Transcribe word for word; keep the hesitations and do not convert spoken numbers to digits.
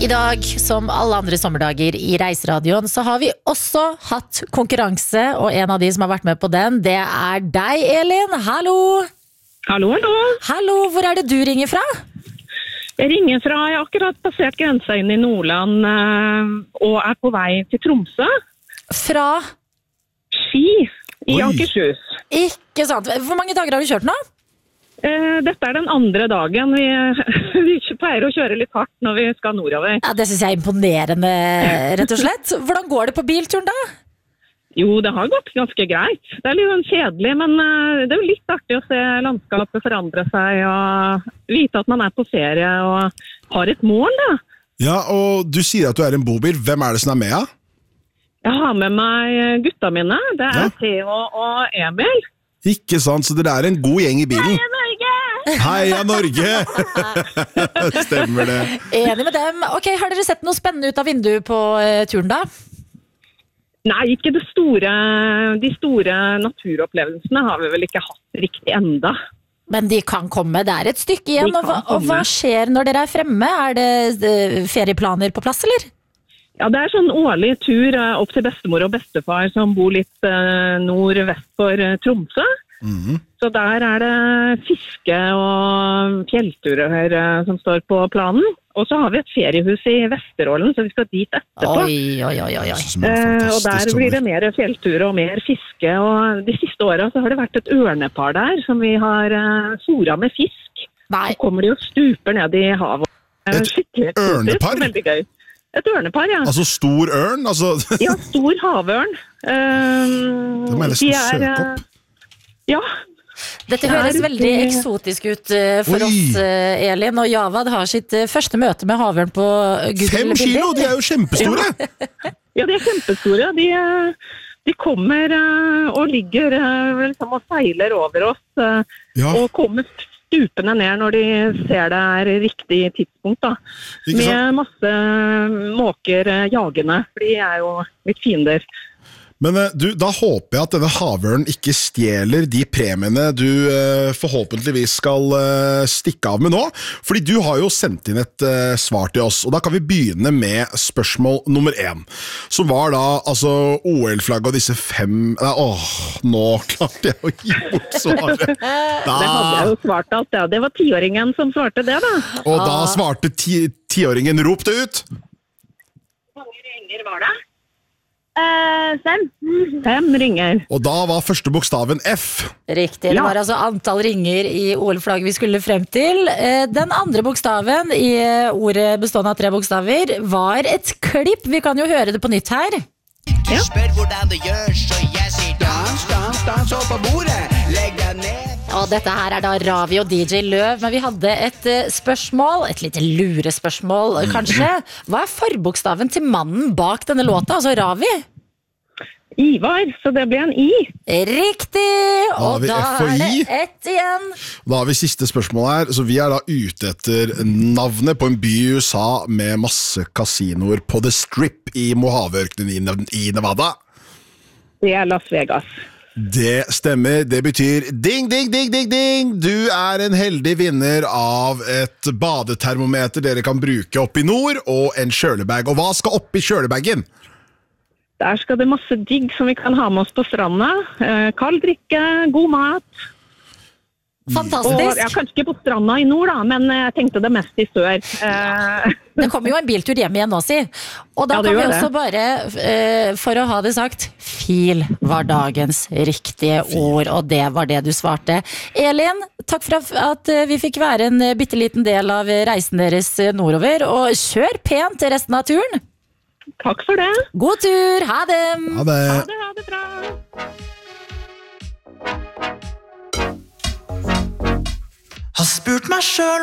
I dag, som alle andre sommerdager i Reiseradioen, så har vi også hatt konkurranse, og en av de som har vært med på den, det er deg, Elin. Hallo! Hallo, hallo. Hallo, hvor er det du ringer fra? Jeg ringer fra, jeg har akkurat passert grensa inn i Nordland øh, og er på vei til Tromsø. Fra? Ski i Oi. Akershus. Ikke sant. Hvor mange dager har du kjørt nå? Eh, dette er den andre dagen. Vi, vi pleier å kjøre litt hardt når vi skal nordover. Ja, det synes jeg er imponerende, rett og slett. Hvordan går det på bilturen da? Jo, det har gått ganske greit. Det er litt sånn kjedelig, men øh, det er jo litt artig å se landskapet forandre seg og vite at man er på ferie og har et mål, da. Ja, og du sier at du er en bobil. Hvem er det som er med, ja? Jeg har med meg gutta mine. Det er Ja. Theo og Emil. Ikke sant, så dere er en god gjeng i bilen. Heia Norge! Stemmer det. Enig med dem. Ok, har dere sett noe spennende ut av vinduet på eh, turen da? Nei, ikke det store, de store naturopplevelsene har vi vel ikke hatt riktig enda. Men de kan komme, det er et stykke igjen. De Og hva, kan og hva komme. skjer når dere er fremme? Er det eh, ferieplaner på plass, eller? Ja, det er sånn årlig tur eh, opp til bestemor og bestefar som bor litt eh, nord-vest for eh, Tromsø. Mhm. Så der er det fiske og fjellturer eh, som står på planen. Og så har vi et feriehus i Vesterålen, så vi skal dit etterpå. Oi, oi, oi, oi. Som en Eh, og fantastisk der blir det sommer. mer fjelltur og mer fiske. Og de siste årene så har det vært et ørnepar der som vi har uh, soret med fisk. Nei, Så kommer de og stuper ned i havet. Eh, Et skikkelig eksotisk, ørnepar? Veldig gøy. Et ørnepar, ja. Altså stor ørn, altså... Ja, stor havørn. Eh, Det må jeg nesten de er, søke eh, opp. Ja, dette Det er høres litt- veldig eksotisk ut eh, for Oi. oss, eh, Elin. Og Javad har sitt eh, første møte med havørn på Google Fem kilo, de er jo kjempestore! ja, de er kjempestore. De, eh, de kommer eh, og ligger eh, liksom, og seiler over oss. eh, Ja, Og kommer stupende ned når de ser det er riktig tidspunkt. Da. ikke sant? Med masse måker eh, jagende, for de er jo litt fiender. Men eh, du, da håper jeg at denne havørnen ikke stjeler de premiene du eh, forhåpentligvis skal eh, stikke av med nå, fordi du har jo sendt inn et eh, svar til oss, og da kan vi begynne med spørsmål nummer én, som var da, altså, O L-flagget og disse fem... Nei, åh, nå klarte jeg å gi bort svaret. Det hadde jeg jo svart alt, ja. Det var tiåringen som svarte det, da. Og da svarte ti- tiåringen, rop det ut! Hvor mange ringer var det? Eh, fem. Fem ringer. Og da var første bokstaven F. Riktig, det Ja. var altså antall ringer i O L-flagget vi skulle frem til. Eh, Den andre bokstaven i eh, ordet bestående av tre bokstaver var et klipp. Vi kan jo høre det på nytt her. Ja. Spør hvordan det gjør, så jeg sier dans, dans, dans opp på bordet. Legg deg ned. Og dette her er da Ravi og D J Løv, men vi hadde et eh, spørsmål, et lite lurespørsmål eh, kanskje. Hva er forbokstaven til mannen bak denne låta, altså Ravi? Ivar, så det ble en I. Riktig! har Og vi da F og er det I. ett igjen. Da har vi siste spørsmål her, så vi er da ute etter navnet på en by i U S A med masse kasinoer på The Strip i Mojave-ørkenen i Nev- i Nevada. Det er Las Vegas. Det stemmer, det betyr ding, ding, ding, ding, ding! Du er en heldig vinner av et badetermometer dere kan bruke opp i nord, og en kjølebag. Og hva skal oppi kjølebagen? Der skal det masse digg som vi kan ha med oss på stranda. Eh, kald drikke, god mat. Og ja, Fantastisk. kanskje ikke på stranda i nord, da, men jeg tenkte det mest i sør. Eh, Det kommer jo en biltur hjem igjen nå, si. Og da Ja, det kan vi gjør også bare, eh, for å ha det sagt, fil var dagens riktige ord, og det var det du svarte. Elin, takk for at eh, vi fikk være en eh, bitteliten del av reisen deres eh, nordover, og kjør pent til resten av turen. takk for det. God tur, ha det! Ha det! Ha det, ha det bra. Har spurt meg selv